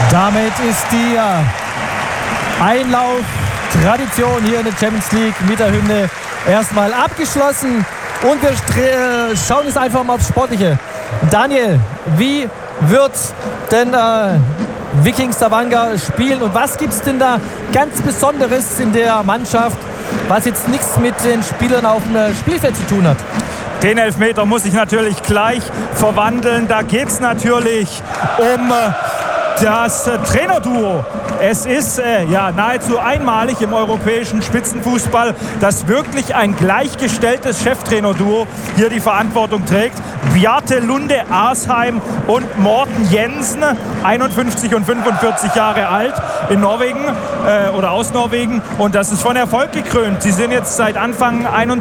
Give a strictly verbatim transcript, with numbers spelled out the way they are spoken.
Damit ist die Einlauf-Tradition hier in der Champions League mit der Hymne erstmal abgeschlossen. Und wir schauen jetzt einfach mal aufs Sportliche. Daniel, wie wird denn äh, Viking Stavanger spielen und was gibt es denn da ganz Besonderes in der Mannschaft, was jetzt nichts mit den Spielern auf dem Spielfeld zu tun hat? Den Elfmeter muss ich natürlich gleich verwandeln. Da geht es natürlich um das äh, Trainerduo. Es ist äh, ja nahezu einmalig im europäischen Spitzenfußball, dass wirklich ein gleichgestelltes Cheftrainerduo hier die Verantwortung trägt. Bjarte Lunde Arsheim und Morten Jensen, einundfünfzig und fünfundvierzig Jahre alt, in Norwegen äh, oder aus Norwegen. Und das ist von Erfolg gekrönt. Sie sind jetzt seit Anfang